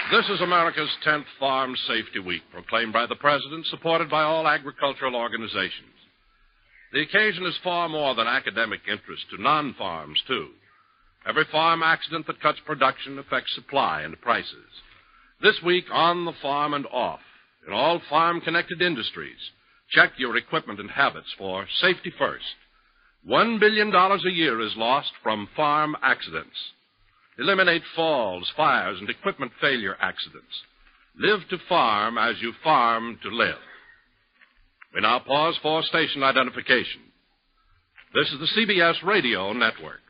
This is America's 10th Farm Safety Week, proclaimed by the President, supported by all agricultural organizations. The occasion is far more than academic interest to non-farms, too. Every farm accident that cuts production affects supply and prices. This week, on the farm and off, in all farm-connected industries, check your equipment and habits for safety first. $1 billion a year is lost from farm accidents. Eliminate falls, fires, and equipment failure accidents. Live to farm as you farm to live. We now pause for station identification. This is the CBS Radio Network.